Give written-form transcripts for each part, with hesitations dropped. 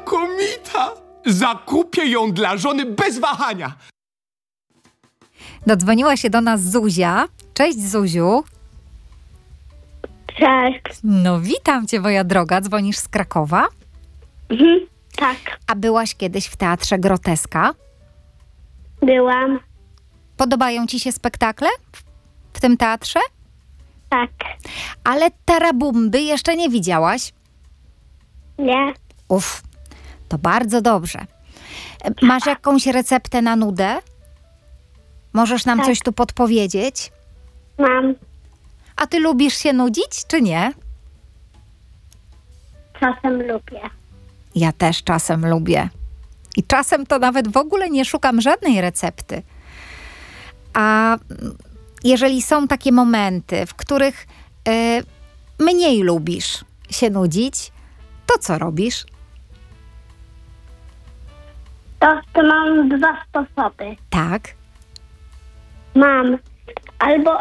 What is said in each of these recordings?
znakomita! Zakupię ją dla żony bez wahania. Dodzwoniła się do nas Zuzia. Cześć, Zuziu. Cześć. No witam cię, moja droga. Dzwonisz z Krakowa? Tak, A byłaś kiedyś w Teatrze Groteska? byłam. Podobają ci się spektakle w tym teatrze? Tak. Ale Tarabumby jeszcze nie widziałaś? Nie. Uf, to bardzo dobrze. Masz jakąś receptę na nudę? Możesz nam Tak. coś tu podpowiedzieć? Mam. A ty lubisz się nudzić, czy nie? Czasem lubię. Ja też czasem lubię. I czasem to nawet w ogóle nie szukam żadnej recepty. A jeżeli są takie momenty, w których mniej lubisz się nudzić, to co robisz? To mam dwa sposoby. Tak. Mam albo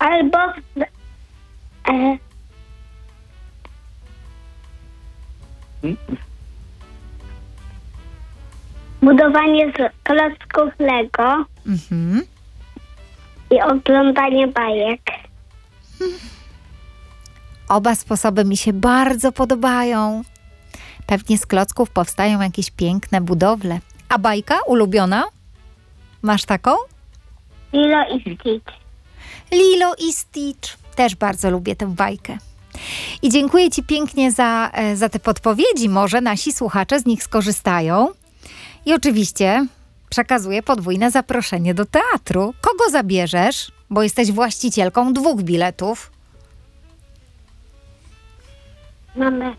budowanie z klocków Lego Mhm. i oglądanie bajek. Oba sposoby mi się bardzo podobają. Pewnie z klocków powstają jakieś piękne budowle. A bajka ulubiona? Masz taką? Lilo i Stitch. Lilo i Stitch. Też bardzo lubię tę bajkę. I dziękuję ci pięknie za te podpowiedzi. Może nasi słuchacze z nich skorzystają. I oczywiście przekazuję podwójne zaproszenie do teatru. Kogo zabierzesz? Bo jesteś właścicielką 2 biletów. Mamę.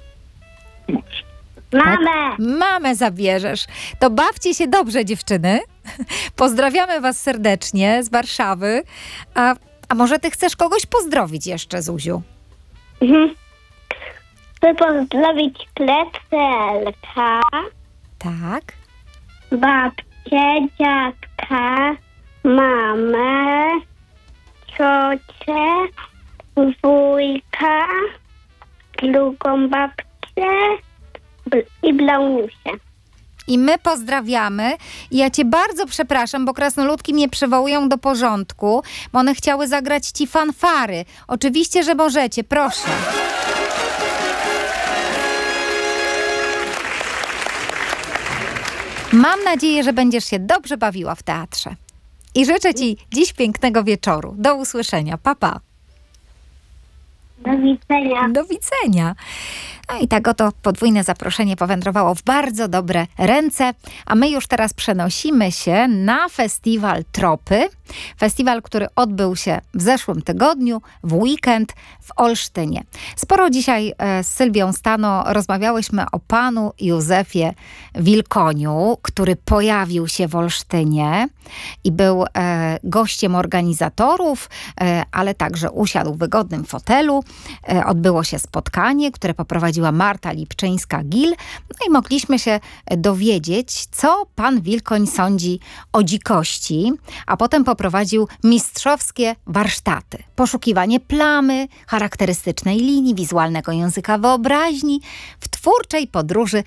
Mamę! Mamę zabierzesz. To bawcie się dobrze, dziewczyny. Pozdrawiamy was serdecznie z Warszawy. A może ty chcesz kogoś pozdrowić jeszcze, Zuziu? Chcę pozdrowić Klepselka, Tak. babcię, dziadka, mamę, ciocię, wujka, drugą babcię i Blaunusię. I my pozdrawiamy. I ja cię bardzo przepraszam, bo krasnoludki mnie przywołują do porządku, bo one chciały zagrać ci fanfary. Oczywiście, że możecie, proszę. Mam nadzieję, że będziesz się dobrze bawiła w teatrze. I życzę ci dziś pięknego wieczoru. Do usłyszenia. Pa, pa. Do widzenia. Do widzenia. No i tak oto podwójne zaproszenie powędrowało w bardzo dobre ręce, a my już teraz przenosimy się na festiwal Tropy. Festiwal, który odbył się w zeszłym tygodniu, w weekend w Olsztynie. Sporo dzisiaj z Sylwią Stano rozmawiałyśmy o panu Józefie Wilkoniu, który pojawił się w Olsztynie i był gościem organizatorów, ale także usiadł w wygodnym fotelu. Odbyło się spotkanie, które poprowadziła Marta Lipczyńska-Gil. No i mogliśmy się dowiedzieć, co pan Wilkoń sądzi o dzikości, a potem poprowadził mistrzowskie warsztaty. Poszukiwanie plamy, charakterystycznej linii, wizualnego języka wyobraźni w twórczej podróży